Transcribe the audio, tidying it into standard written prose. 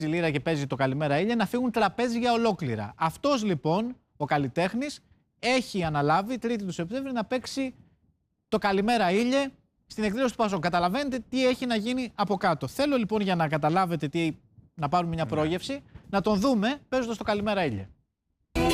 λίρα και παίζει το Καλημέρα Ήλιε, να φύγουν τραπέζια ολόκληρα. Αυτός λοιπόν, ο καλλιτέχνης, έχει αναλάβει 3η του Σεπτέμβρη να παίξει το Καλημέρα Ήλιε στην εκδήλωση του Πασόκ. Καταλαβαίνετε τι έχει να γίνει από κάτω. Θέλω λοιπόν, για να καταλάβετε να πάρουμε μια πρόγευση, να τον δούμε παίζοντας το Καλημέρα Ήλιε.